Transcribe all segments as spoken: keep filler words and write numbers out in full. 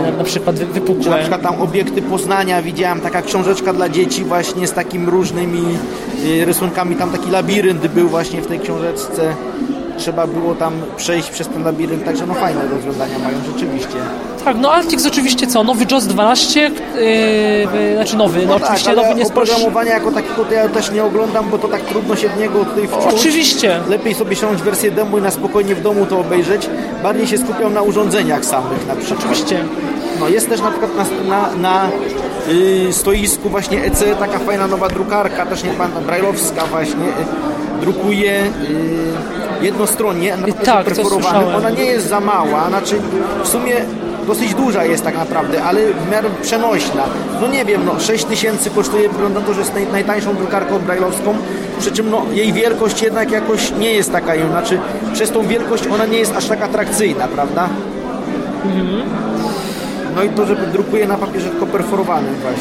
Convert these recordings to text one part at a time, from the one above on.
narysowane, na przykład wypukłe. Czy na przykład tam Obiekty Poznania widziałem, taka książeczka dla dzieci właśnie z takimi różnymi y, rysunkami, tam taki labirynt był właśnie w tej książeczce. Trzeba było tam przejść przez ten labirynt, także no fajne rozwiązania mają rzeczywiście. Tak, no Altix oczywiście co, nowy JAWS dwanaście, yy, znaczy nowy, no, no oczywiście tak, nowy ale nie spoś... oprogramowania jako takiego to ja też nie oglądam, bo to tak trudno się w niego tutaj wczuć. Oczywiście. Lepiej sobie ściągnąć wersję demo i na spokojnie w domu to obejrzeć. Bardziej się skupiam na urządzeniach samych na przykład. Oczywiście. No jest też na przykład na, na, na yy, stoisku właśnie E C taka fajna nowa drukarka, też nie pamiętam, brajlowska właśnie, yy, drukuje yy, jednostronnie, na tak, perforowanym. Ona nie jest za mała, znaczy w sumie dosyć duża jest tak naprawdę, ale w miarę przenośna. No nie wiem, no sześć tysięcy kosztuje, wygląda to, że jest naj, najtańszą drukarką brajlowską, przy czym no jej wielkość jednak jakoś nie jest taka, znaczy przez tą wielkość ona nie jest aż tak atrakcyjna, prawda? Mhm. No i to, że drukuje na papierze tylko perforowanym właśnie.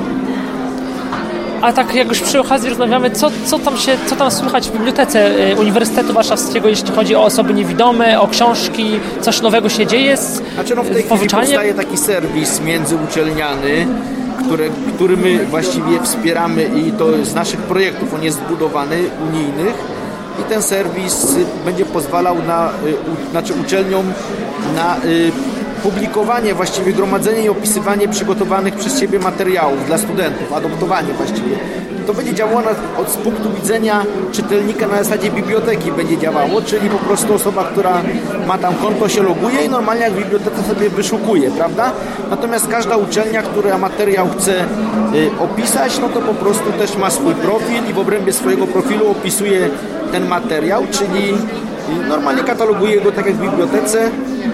A tak jak już przy okazji rozmawiamy, co, co, tam się, co tam słychać w bibliotece Uniwersytetu Warszawskiego, jeśli chodzi o osoby niewidome, o książki, coś nowego się dzieje z Znaczy no w tej chwili powstaje taki serwis międzyuczelniany, które, który my właściwie wspieramy i to z naszych projektów on jest zbudowany, unijnych, i ten serwis będzie pozwalał na, u, znaczy uczelniom na y, publikowanie, właściwie gromadzenie i opisywanie przygotowanych przez siebie materiałów dla studentów, adoptowanie właściwie. To będzie działało na, od z punktu widzenia czytelnika na zasadzie biblioteki będzie działało, czyli po prostu osoba, która ma tam konto, się loguje i normalnie jak w bibliotece sobie wyszukuje, prawda? Natomiast każda uczelnia, która materiał chce y, opisać, no to po prostu też ma swój profil i w obrębie swojego profilu opisuje ten materiał, czyli y, normalnie kataloguje go tak jak w bibliotece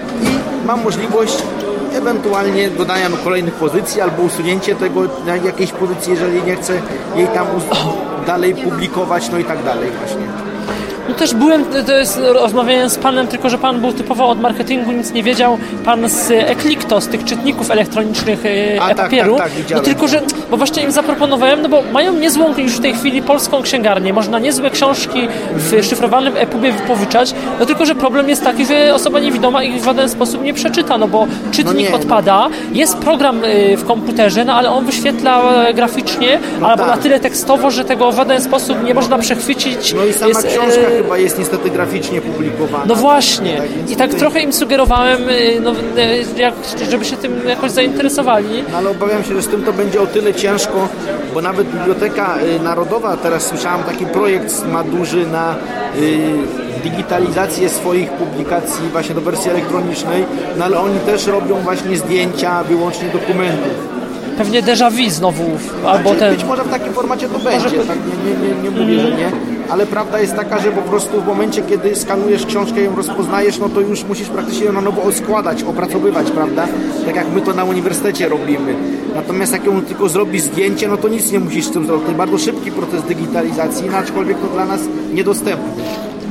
i mam możliwość ewentualnie dodania kolejnych pozycji albo usunięcie tego na jakiejś pozycji, jeżeli nie chcę jej tam dalej publikować, no i tak dalej właśnie. No też byłem, to jest, rozmawiałem z panem, tylko że pan był typowo od marketingu, nic nie wiedział, pan z Eclicto, z tych czytników elektronicznych e-papieru. Tak, tak, tak, no tylko, że, bo właśnie im zaproponowałem, no bo mają niezłą już w tej chwili polską księgarnię, można niezłe książki w szyfrowanym e-pubie wypożyczać, no tylko, że problem jest taki, że osoba niewidoma ich w żaden sposób nie przeczyta, no bo czytnik no nie, odpada, no. Jest program w komputerze, no ale on wyświetla graficznie, no albo tak. na tyle tekstowo, że tego w żaden sposób nie można przechwycić. No i sama jest, książka e... chyba jest niestety graficznie publikowana. No właśnie. Tak, I tak tutaj... trochę im sugerowałem, no, jak, żeby się tym jakoś zainteresowali. No ale obawiam się, że z tym to będzie o tyle ciężko, bo nawet Biblioteka Narodowa, teraz słyszałem taki projekt ma duży na y, digitalizację swoich publikacji właśnie do wersji elektronicznej, no ale oni też robią właśnie zdjęcia wyłącznie dokumentów. Pewnie déjà vu znowu, albo znaczy, ten... Być może w takim formacie to będzie, tak nie, nie, nie, nie mówię, mm. że nie, ale prawda jest taka, że po prostu w momencie, kiedy skanujesz książkę i ją rozpoznajesz, no to już musisz praktycznie ją na nowo składać, opracowywać, prawda? Tak jak my to na uniwersytecie robimy. Natomiast jak ją tylko zrobisz zdjęcie, no to nic nie musisz z tym zrobić. To jest bardzo szybki proces digitalizacji, no, aczkolwiek to dla nas niedostępny.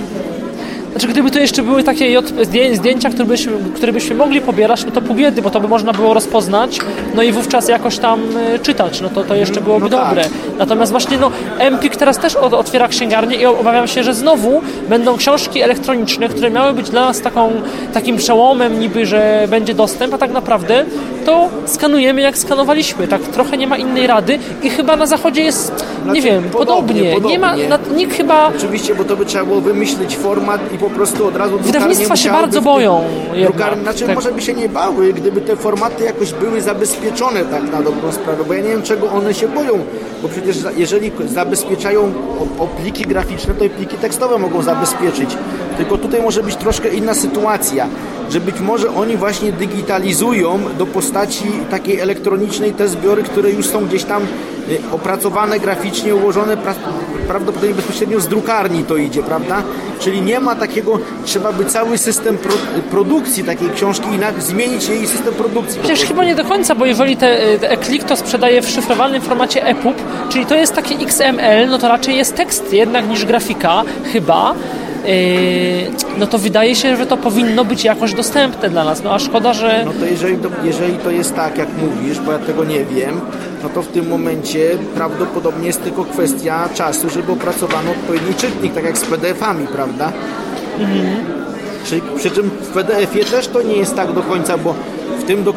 Znaczy, gdyby to jeszcze były takie zdjęcia, które byśmy, które byśmy mogli pobierać, no to pół biedy, bo to by można było rozpoznać, no i wówczas jakoś tam czytać, no to, to jeszcze byłoby no dobre. Tak. Natomiast właśnie, no, Empik teraz też otwiera księgarnię i obawiam się, że znowu będą książki elektroniczne, które miały być dla nas taką, takim przełomem niby, że będzie dostęp, a tak naprawdę to skanujemy jak skanowaliśmy, tak trochę nie ma innej rady i chyba na zachodzie jest, znaczy, nie wiem, podobnie. podobnie. Nie ma, na, nikt chyba... Oczywiście, bo to by trzeba było wymyślić format i po prostu od razu wydawnictwa się bardzo boją. Drukarnie, znaczy tak. Może by się nie bały, gdyby te formaty jakoś były zabezpieczone tak na dobrą sprawę, bo ja nie wiem, czego one się boją, bo przecież jeżeli zabezpieczają o, o pliki graficzne, to i pliki tekstowe mogą zabezpieczyć. Tylko tutaj może być troszkę inna sytuacja, że być może oni właśnie digitalizują do postaci takiej elektronicznej te zbiory, które już są gdzieś tam opracowane graficznie, ułożone pra- prawdopodobnie bezpośrednio z drukarni to idzie, prawda? Czyli nie ma takiego, trzeba by cały system pro, produkcji takiej książki i zmienić jej system produkcji. Przecież chyba nie do końca, bo jeżeli te, te Eclicto sprzedaje w szyfrowanym formacie EPUB, czyli to jest taki X M L, no to raczej jest tekst jednak niż grafika, chyba. No to wydaje się, że to powinno być jakoś dostępne dla nas, no a szkoda, że... No to jeżeli to, jeżeli to jest tak, jak mówisz, bo ja tego nie wiem, no to w tym momencie prawdopodobnie jest tylko kwestia czasu, żeby opracowano odpowiedni czytnik, tak jak z P D F-ami, prawda? Mhm. Przy, przy czym w P D F-ie też to nie jest tak do końca, bo w tym